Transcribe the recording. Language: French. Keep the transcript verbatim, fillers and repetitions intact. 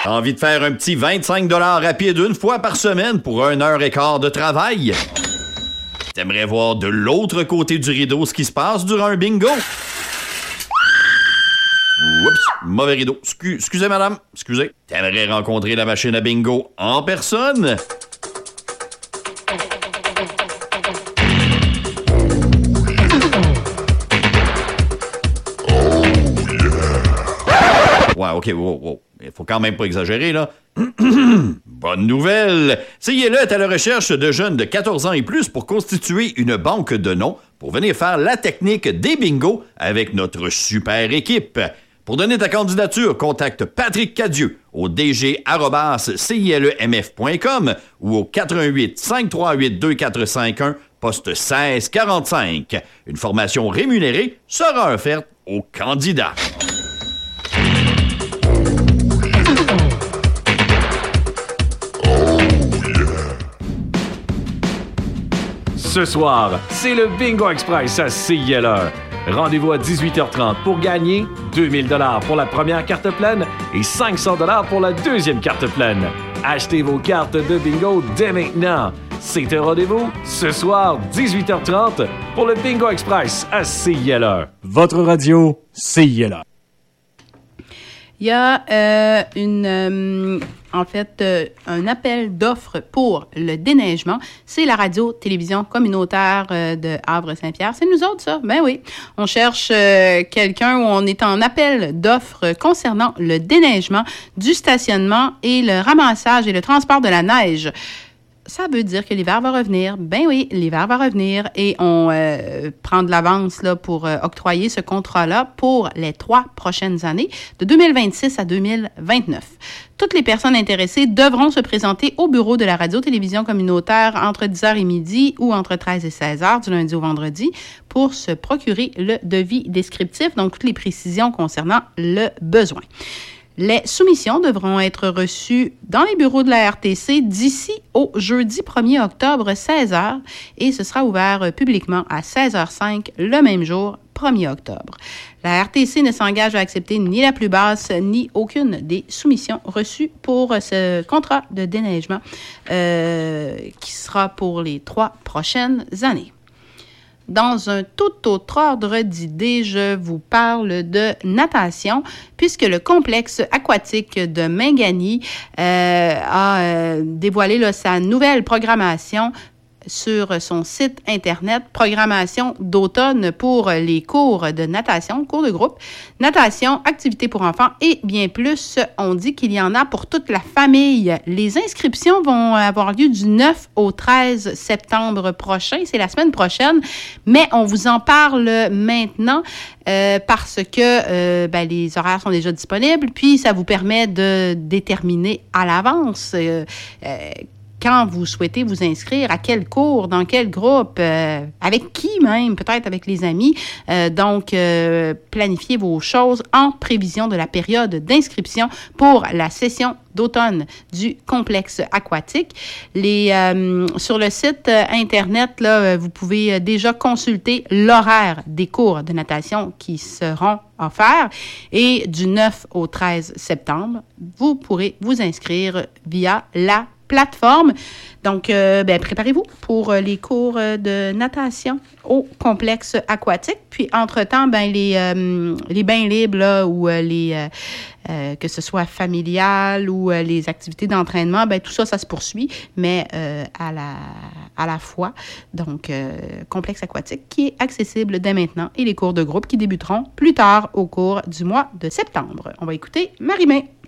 Envie de faire un petit vingt-cinq dollars rapide une fois par semaine pour une heure et quart de travail? T'aimerais voir de l'autre côté du rideau ce qui se passe durant un bingo? Oups, mauvais rideau. Scu- excusez, madame, excusez. T'aimerais rencontrer la machine à bingo en personne? Ouais, OK, wow, wow. Il faut quand même pas exagérer, là. Bonne nouvelle! C I L E est à la recherche de jeunes de quatorze ans et plus pour constituer une banque de noms pour venir faire la technique des bingos avec notre super équipe. Pour donner ta candidature, contacte Patrick Cadieux au d g arobase c i l e m f point com ou au quatre un huit, cinq trois huit, deux quatre cinq un, poste seize quarante-cinq. Une formation rémunérée sera offerte aux candidats. Ce soir, c'est le Bingo Express à C I L E. Rendez-vous à dix-huit heures trente pour gagner deux mille dollars pour la première carte pleine et cinq cents dollars pour la deuxième carte pleine. Achetez vos cartes de bingo dès maintenant. C'est un rendez-vous ce soir, dix-huit heures trente, pour le Bingo Express à C I L E. Votre radio, C I L E. Il y a euh, une, euh, en fait, euh, un appel d'offres pour le déneigement. C'est la radio-télévision communautaire euh, de Havre-Saint-Pierre. C'est nous autres, ça? Ben oui. On cherche euh, quelqu'un où on est en appel d'offres concernant le déneigement, du stationnement et le ramassage et le transport de la neige. Ça veut dire que l'hiver va revenir. Ben oui, l'hiver va revenir et on euh, prend de l'avance là, pour euh, octroyer ce contrat-là pour les trois prochaines années, de deux mille vingt-six à deux mille vingt-neuf. Toutes les personnes intéressées devront se présenter au bureau de la radio-télévision communautaire entre dix heures et midi ou entre treize et seize heures du lundi au vendredi pour se procurer le devis descriptif, donc toutes les précisions concernant le besoin. Les soumissions devront être reçues dans les bureaux de la R T C d'ici au jeudi premier octobre, seize heures, et ce sera ouvert publiquement à seize heures cinq le même jour, premier octobre. La R T C ne s'engage à accepter ni la plus basse ni aucune des soumissions reçues pour ce contrat de déneigement euh, qui sera pour les trois prochaines années. Dans un tout autre ordre d'idées, je vous parle de natation, puisque le complexe aquatique de Mingani euh, a euh, dévoilé là, sa nouvelle programmation sur son site Internet, programmation d'automne pour les cours de natation, cours de groupe, natation, activités pour enfants et bien plus. On dit qu'il y en a pour toute la famille. Les inscriptions vont avoir lieu du neuf au treize septembre prochain. C'est la semaine prochaine, mais on vous en parle maintenant euh, parce que euh, ben, les horaires sont déjà disponibles, puis ça vous permet de déterminer à l'avance euh, euh, quand vous souhaitez vous inscrire, à quel cours, dans quel groupe, euh, avec qui même, peut-être avec les amis. Euh, donc, euh, planifiez vos choses en prévision de la période d'inscription pour la session d'automne du complexe aquatique. Les, euh, sur le site euh, Internet, là, vous pouvez déjà consulter l'horaire des cours de natation qui seront offerts. Et du neuf au treize septembre, vous pourrez vous inscrire via la plateforme. Donc, euh, ben, préparez-vous pour les cours de natation au complexe aquatique. Puis, entre-temps, ben, les, euh, les bains libres là, ou euh, les, euh, euh, que ce soit familial ou euh, les activités d'entraînement, ben, tout ça, ça se poursuit, mais euh, à, la, à la fois. Donc, euh, complexe aquatique qui est accessible dès maintenant et les cours de groupe qui débuteront plus tard au cours du mois de septembre. On va écouter Marie-Mé.